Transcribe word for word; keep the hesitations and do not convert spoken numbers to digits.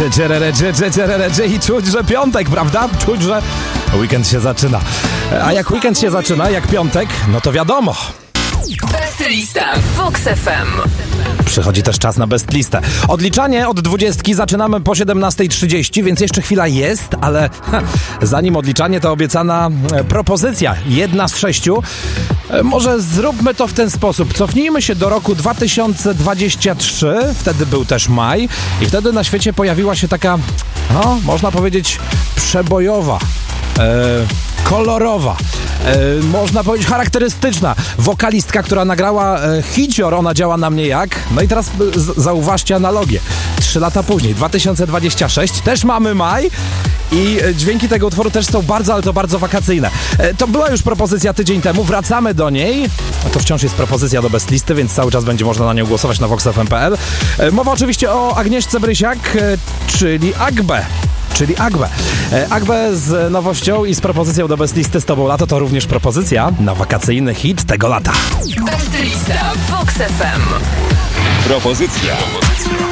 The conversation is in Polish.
Dże, dżerere, dże, dże, dżerere, dże i czuć, że piątek, prawda? Czuć, że weekend się zaczyna. A jak weekend się zaczyna, jak piątek, no to wiadomo. Best lista w Vox F M. Przychodzi też czas na best listę. Odliczanie od dwudziestki zaczynamy po siedemnasta trzydzieści, więc jeszcze chwila jest, ale ha, zanim odliczanie, to obiecana e, propozycja. Jedna z sześciu. E, może zróbmy to w ten sposób. Cofnijmy się do roku dwa tysiące dwudziestego trzeciego. Wtedy był też maj i wtedy na świecie pojawiła się taka, no, można powiedzieć, przebojowa, e, kolorowa, e, można powiedzieć charakterystyczna wokalistka, która nagrała e, hicior, ona działa na mnie jak. No i teraz e, z, zauważcie analogię. Trzy lata później, dwa tysiące dwudziesty trzeci, też mamy maj i e, dźwięki tego utworu też są bardzo, ale to bardzo wakacyjne. E, to była już propozycja tydzień temu, wracamy do niej. No to wciąż jest propozycja do best listy, więc cały czas będzie można na nią głosować na vox f m kropka p l. E, mowa oczywiście o Agnieszce Brysiak, e, czyli Agbę. Czyli Agbę. Agbę z nowością i z propozycją do best listy Z Tobą lato to również propozycja na wakacyjny hit tego lata. Best lista w Vox F M. Propozycja.